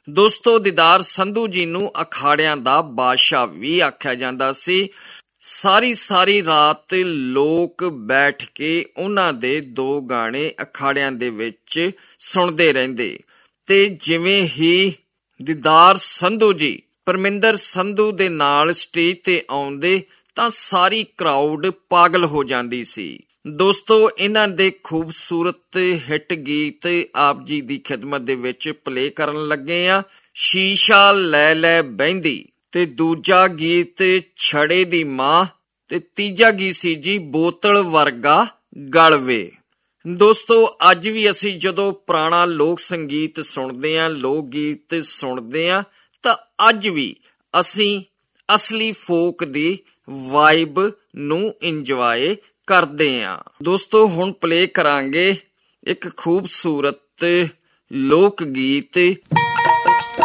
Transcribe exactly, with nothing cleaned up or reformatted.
ਦੋਸਤੋ, ਦੀਦਾਰ ਸੰਧੂ ਜੀ ਨੂੰ ਅਖਾੜਿਆਂ ਦਾ ਬਾਦਸ਼ਾਹ ਵੀ ਆਖਿਆ ਜਾਂਦਾ ਸੀ। ਸਾਰੀ ਸਾਰੀ ਰਾਤ ਲੋਕ ਬੈਠ ਕੇ ਉਹਨਾਂ ਦੇ ਦੋ ਗਾਣੇ ਅਖਾੜਿਆਂ ਦੇ ਵਿੱਚ ਸੁਣਦੇ ਰਹਿੰਦੇ ਤੇ ਜਿਵੇਂ ਹੀ ਦੀਦਾਰ ਸੰਧੂ ਜੀ ਪਰਮਿੰਦਰ ਸੰਧੂ ਦੇ ਨਾਲ ਸਟੇਜ ਤੇ ਆਉਂਦੇ ਤਾਂ ਸਾਰੀ ਕਰਾਊਡ ਪਾਗਲ ਹੋ ਜਾਂਦੀ ਸੀ। ਦੋਸਤੋ, ਇਹਨਾਂ ਦੇ ਖੂਬਸੂਰਤ ਹਿੱਟ ਗੀਤ ਆਪ ਜੀ ਦੀ ਖਿਦਮਤ ਦੇ ਵਿੱਚ ਪਲੇ ਕਰਨ ਲੱਗੇ ਆ। ਸ਼ੀਸ਼ਾ ਲੈ ਲੈ ਬਹਿੰਦੀ ਤੇ ਦੂਜਾ ਗੀਤ ਛੜੇ ਦੀ ਮਾਂ ਤੇ ਤੀਜਾ ਗੀਤ ਸੀ ਜੀ ਬੋਤਲ ਵਰਗਾ ਗਲਵੇ। ਦੋਸਤੋ, ਅੱਜ ਵੀ ਅਸੀਂ ਜਦੋਂ ਪੁਰਾਣਾ ਲੋਕ ਸੰਗੀਤ ਸੁਣਦੇ ਹਾਂ, ਲੋਕ ਗੀਤ ਸੁਣਦੇ ਹਾਂ, ਤਾਂ ਅੱਜ ਵੀ ਅਸੀਂ ਅਸਲੀ ਫੋਕ ਦੀ ਵਾਈਬ ਨੂੰ ਇੰਜੋਏ ਕਰਦੇ ਹਾਂ। ਦੋਸਤੋ, ਹੁਣ ਪਲੇ ਕਰਾਂਗੇ ਇੱਕ ਖੂਬਸੂਰਤ ਲੋਕ ਗੀਤ।